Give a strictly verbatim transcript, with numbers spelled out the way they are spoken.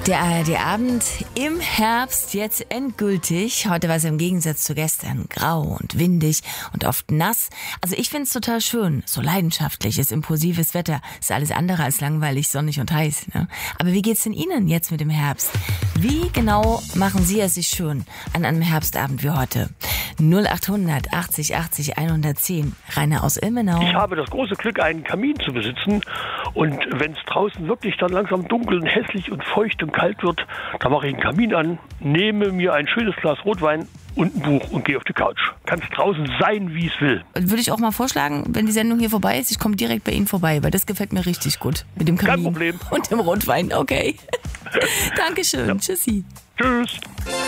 Der A R D-Abend im Herbst jetzt endgültig. Heute war es im Gegensatz zu gestern grau und windig und oft nass. Also ich finde es total schön. So leidenschaftliches, impulsives Wetter. Ist alles andere als langweilig, sonnig und heiß. Ne? Aber wie geht's denn Ihnen jetzt mit dem Herbst? Wie genau machen Sie es sich schön an einem Herbstabend wie heute? null achthundert achtzig achtzig hundertzehn. Rainer aus Ilmenau. Ich habe das große Glück, einen Kamin zu besitzen. Und wenn es draußen wirklich dann langsam dunkel und hässlich und feucht und kalt wird, dann mache ich einen Kamin an, nehme mir ein schönes Glas Rotwein und ein Buch und gehe auf die Couch. Kann es draußen sein, wie es will. Würde ich auch mal vorschlagen, wenn die Sendung hier vorbei ist, ich komme direkt bei Ihnen vorbei, weil das gefällt mir richtig gut. Mit dem Kamin. Kein Problem. Und dem Rotwein, okay. Dankeschön. Ja. Tschüssi. Tschüss.